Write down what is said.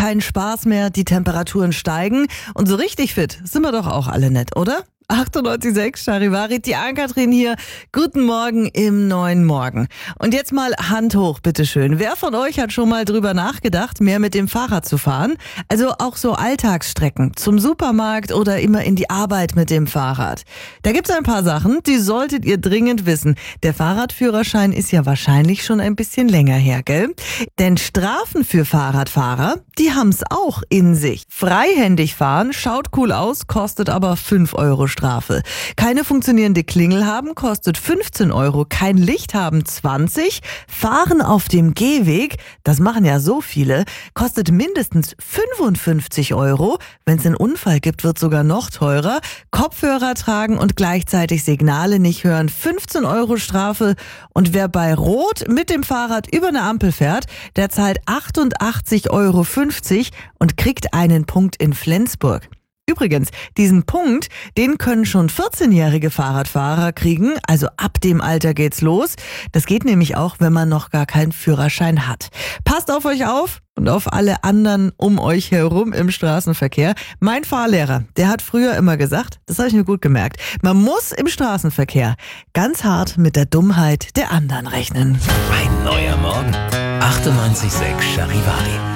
keinen Spaß mehr, die Temperaturen steigen und so richtig fit sind wir doch auch alle nicht, oder? 98,6 Charivarit, die Ann-Kathrin hier. Guten Morgen im neuen Morgen. Und jetzt mal Hand hoch, bitteschön. Wer von euch hat schon mal drüber nachgedacht, mehr mit dem Fahrrad zu fahren? Also auch so Alltagsstrecken, zum Supermarkt oder immer in die Arbeit mit dem Fahrrad. Da gibt's ein paar Sachen, die solltet ihr dringend wissen. Der Fahrradführerschein ist ja wahrscheinlich schon ein bisschen länger her, gell? Denn Strafen für Fahrradfahrer, die haben's auch in sich. Freihändig fahren, schaut cool aus, kostet aber 5 Euro Strafe. Keine funktionierende Klingel haben, kostet 15 Euro. Kein Licht haben, 20. Fahren auf dem Gehweg, das machen ja so viele, kostet mindestens 55 Euro. Wenn es einen Unfall gibt, wird sogar noch teurer. Kopfhörer tragen und gleichzeitig Signale nicht hören, 15 Euro Strafe. Und wer bei Rot mit dem Fahrrad über eine Ampel fährt, der zahlt 88,50 Euro und kriegt einen Punkt in Flensburg. Übrigens, diesen Punkt, den können schon 14-jährige Fahrradfahrer kriegen, also ab dem Alter geht's los. Das geht nämlich auch, wenn man noch gar keinen Führerschein hat. Passt auf euch auf und auf alle anderen um euch herum im Straßenverkehr. Mein Fahrlehrer, der hat früher immer gesagt, das habe ich mir gut gemerkt, man muss im Straßenverkehr ganz hart mit der Dummheit der anderen rechnen. Ein neuer Morgen. 98,6 Charivari.